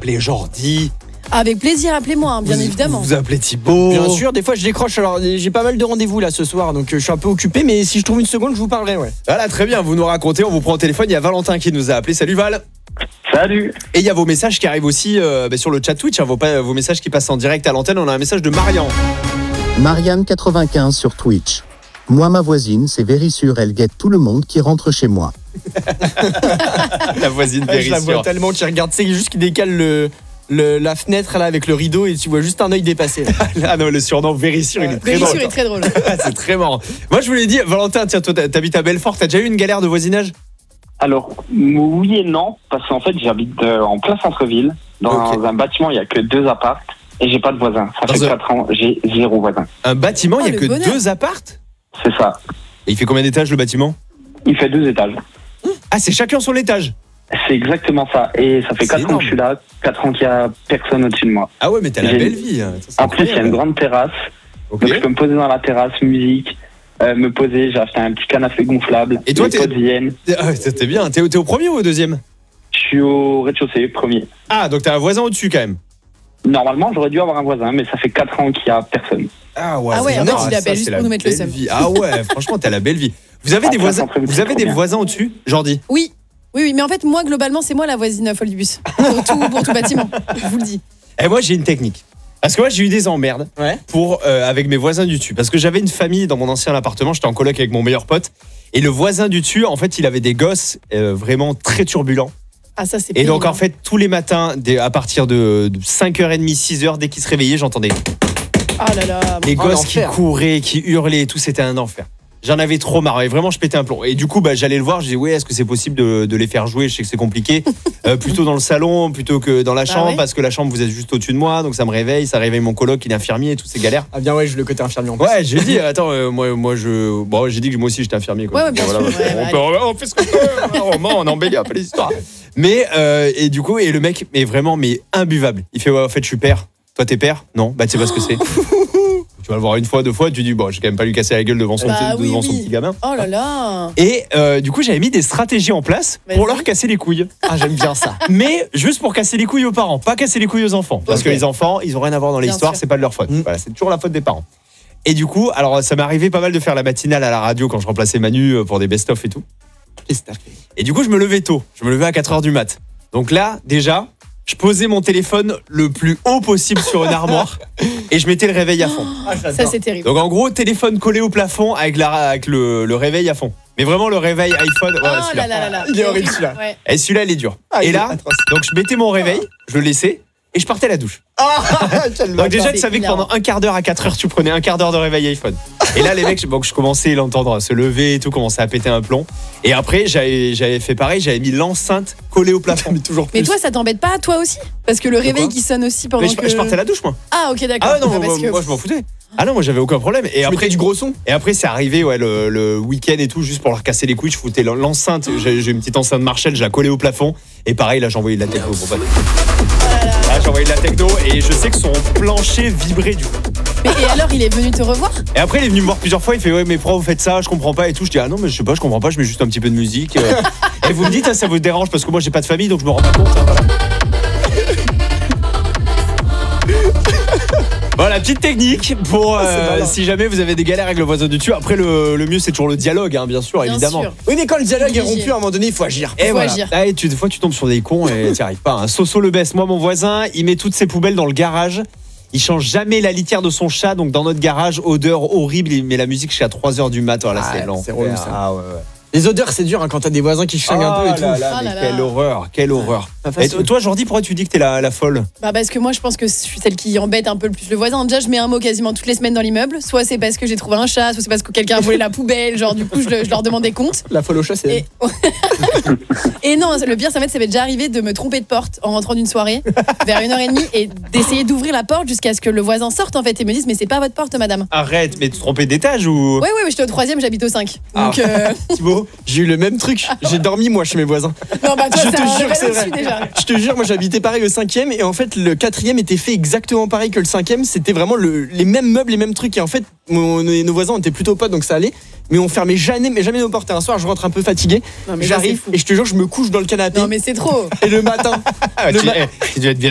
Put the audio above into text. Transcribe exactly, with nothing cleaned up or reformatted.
appeler Jordi. Avec plaisir, appelez-moi, hein, bien vous, évidemment. Vous appelez Thibaut. Bien sûr, des fois je décroche. Alors j'ai pas mal de rendez-vous là ce soir, donc euh, je suis un peu occupé, mais si je trouve une seconde, je vous parlerai, ouais. Voilà, très bien, vous nous racontez, on vous prend au téléphone. Il y a Valentin qui nous a appelé. Salut Val. Salut. Et il y a vos messages qui arrivent aussi euh, bah, sur le chat Twitch, hein, vos, vos messages qui passent en direct à l'antenne. On a un message de Marianne. Marianne quatre-vingt-quinze sur Twitch. Moi, ma voisine, c'est Vérissure, elle guette tout le monde qui rentre chez moi. La voisine Ouais, je la vois Vérissure. tellement qu'il regarde, c'est juste qu'il décale le, le, la fenêtre là avec le rideau et tu vois juste un œil dépassé. Là. Ah non, le surnom Vérissure, il est très Vérissure drôle. est très drôle. C'est très marrant. Moi, je voulais dire, Valentin, tiens, toi, t'habites à Belfort, t'as déjà eu une galère de voisinage? Alors, oui et non, parce qu'en fait, j'habite euh, en plein centre-ville. Dans Ok. un bâtiment, il n'y a que deux apparts et j'ai pas de voisins. Ça Dans fait un- quatre ans, j'ai zéro voisin. Un bâtiment, il Oh, n'y a le que bonheur. deux appartes? C'est ça. Et il fait combien d'étages le bâtiment? Il fait deux étages. Ah, c'est chacun son étage. C'est exactement ça. Et ça fait C'est quatre ans énorme. que je suis là, quatre ans qu'il n'y a personne au-dessus de moi. Ah ouais, mais t'as la J'ai- belle vie. hein. Ça, c'est En plus, il y a une incroyable. grande terrasse. Ok. Donc, je peux me poser dans la terrasse, musique, euh, me poser. J'ai acheté un petit canapé gonflable. Et toi, mes t'es- potes viennent. Ah ouais, t'es bien. T'es, t'es au premier ou au deuxième? Je suis au rez-de-chaussée, premier. Ah, donc t'as un voisin au-dessus quand même. Normalement, j'aurais dû avoir un voisin, mais ça fait quatre ans qu'il n'y a personne. Ah ouais. Ah ouais, c'est en fait, énorme. il appelle Ça, juste c'est pour la nous mettre le belle seum. vie. Ah ouais, franchement, t'as la belle vie. Vous avez Ah, des ça, voisins, c'est un truc vous avez trop des bien. voisins au-dessus, Jordi? Oui. Oui, oui, mais en fait, moi, globalement, c'est moi la voisine folle du bus. Pour tout, pour tout bâtiment, je vous le dis. Et moi, j'ai une technique. Parce que moi, j'ai eu des emmerdes Ouais. pour, euh, avec mes voisins du dessus. Parce que j'avais une famille dans mon ancien appartement, j'étais en coloc avec mon meilleur pote. Et le voisin du dessus, en fait, il avait des gosses euh, vraiment très turbulents. Ah, ça, c'est Et donc, pénible. en fait, tous les matins, dès- à partir de, de cinq heures trente, six heures, dès qu'ils se réveillaient, j'entendais Ah là là. les Oh, gosses qui l'enfer. couraient, qui hurlaient et tout, c'était un enfer. J'en avais trop marre et vraiment je pétais un plomb. Et du coup bah, j'allais le voir, je disais ouais, est-ce que c'est possible de, de les faire jouer? Je sais que c'est compliqué. Euh, plutôt dans le salon plutôt que dans la Bah chambre ouais. parce que la chambre vous êtes juste au-dessus de moi, donc ça me réveille, ça réveille mon coloc, il est infirmier et tout, c'est galère. Ah bien ouais, je le côté infirmier en plus. Ouais, j'ai dit attends euh, moi moi je bon, j'ai dit que moi aussi j'étais infirmier quoi. Ouais, ouais, bien Voilà, sûr, ouais, on, ouais, peut- on fait ce qu'on peut, on ment, on embellit un peu les histoires. Mais euh, et du coup et le mec est vraiment mais imbuvable. Il fait ouais en fait je suis père. Toi t'es père? Non, bah tu sais pas ce que c'est. Tu vas le voir une fois, deux fois, tu dis bon, j'ai quand même pas lui casser la gueule devant son, Bah petit, oui, devant son oui. petit gamin. Oh là là. Et euh, du coup, j'avais mis des stratégies en place pour Vas-y. leur casser les couilles. Ah j'aime bien ça. Mais juste pour casser les couilles aux parents, pas casser les couilles aux enfants. Parce Ok. que les enfants, ils ont rien à voir dans Bien l'histoire, sûr. c'est pas de leur faute. Mm. Voilà, c'est toujours la faute des parents. Et du coup, alors ça m'est arrivé pas mal de faire la matinale à la radio quand je remplaçais Manu euh, pour des best-of et tout. Qu'est-ce que t'as fait? Et du coup, je me levais tôt. Je me levais à quatre heures du mat. Donc là, déjà, je posais mon téléphone le plus haut possible sur une armoire et je mettais le réveil à fond. Ah Ça, j'adore. c'est terrible. Donc en gros, téléphone collé au plafond avec, la, avec le, le réveil à fond. Mais vraiment le réveil iPhone. Voilà, Oh celui-là. là là là là. Il est horrible, celui-là. Ouais. Et celui-là, il est dur. Ah, et il est là, atroce. donc je mettais mon réveil, je le laissais et je partais à la douche. Ah quel Donc bâtard. déjà, tu c'est savais que hilarant. pendant un quart d'heure à quatre heures, tu prenais un quart d'heure de réveil iPhone. Et là, les mecs, bon, je commençais à l'entendre se lever et tout, commençait à péter un plomb. Et après, j'avais j'avais fait pareil, j'avais mis l'enceinte collée au plafond. Mais toujours plus. Mais toi, ça t'embête pas, toi aussi? Parce que le réveil quoi qui sonne aussi pendant Mais je, que... je partais à la douche, moi. Ah, ok, d'accord. Ah ouais, non, Ah, moi, parce que- moi, je m'en foutais. Ah non, moi j'avais aucun problème. Et Tu mettais après, du gros son. et après c'est arrivé ouais, le, le week-end et tout, juste pour leur casser les couilles, je foutais l'enceinte. J'ai j'ai une petite enceinte Marshall, je la collais au plafond. Et pareil, là j'envoyais de la techno. Bon, bah, là j'envoyais de la techno et je sais que son plancher vibrait du coup. Mais et alors, il est venu te revoir? Et après, il est venu me voir plusieurs fois. Il fait ouais, mais pourquoi vous faites ça? Je comprends pas et tout. Je dis ah non, mais je sais pas, je comprends pas. Je mets juste un petit peu de musique. euh. Et vous me dites, ah, ça vous dérange parce que moi j'ai pas de famille, donc je me rends pas compte. hein, voilà. Voilà, petite technique pour euh, C'est malin. si jamais vous avez des galères avec le voisin du dessus. Après, le, le mieux c'est toujours le dialogue, hein, bien sûr, Bien évidemment. sûr. Oui mais quand le dialogue est Obligé. rompu à un moment donné, il faut agir. Et Faut voilà. agir. Ah, et tu, des fois, tu tombes sur des cons et t'y arrives pas. Hein. Soso le best. Moi, mon voisin, il met toutes ses poubelles dans le garage. Il change jamais la litière de son chat. Donc, dans notre garage, odeur horrible. Il met la musique jusqu'à trois heures du mat. Voilà, Ah, c'est lent. c'est relou, ça. Ah, ouais, ouais. Les odeurs c'est dur hein, quand t'as des voisins qui changent un peu et tout. là là, Ah mais là là. quelle horreur, quelle horreur. Pas Et facile. to- toi, Jordi, pourquoi tu dis que t'es la, la folle? Bah parce que moi je pense que je suis celle qui embête un peu le plus le voisin. Déjà je mets un mot quasiment toutes les semaines dans l'immeuble. Soit c'est parce que j'ai trouvé un chat, soit c'est parce que quelqu'un a volé la poubelle. Genre du coup je, le- je leur demande des comptes. La folle au chat c'est. Et, et non, le pire ça m'est ça m'est déjà arrivé de me tromper de porte en rentrant d'une soirée vers une heure et demie et d'essayer d'ouvrir la porte jusqu'à ce que le voisin sorte en fait et me dise mais c'est pas votre porte madame. Arrête, mais tu te trompais d'étage ou? Ouais ouais, ouais j'étais au troisième, j'habite au cinq. Donc Ah. euh, Thibaut, j'ai eu le même truc. J'ai dormi moi chez mes voisins. non bah toi Je c'est te un jure que level c'est au-dessus, vrai. déjà. Je te jure, moi j'habitais pareil au cinquième et en fait le quatrième était fait exactement pareil que le cinquième. C'était vraiment le- les mêmes meubles, les mêmes trucs et en fait mon- nos voisins étaient plutôt potes donc ça allait. Mais on fermait jamais, mais jamais nos portes. Et un soir je rentre un peu fatigué, Non, mais ça, j'arrive c'est fou. et je te jure je me couche dans le canapé Non mais c'est trop. et le matin, Ah, le tu, ma- eh, tu devais être bien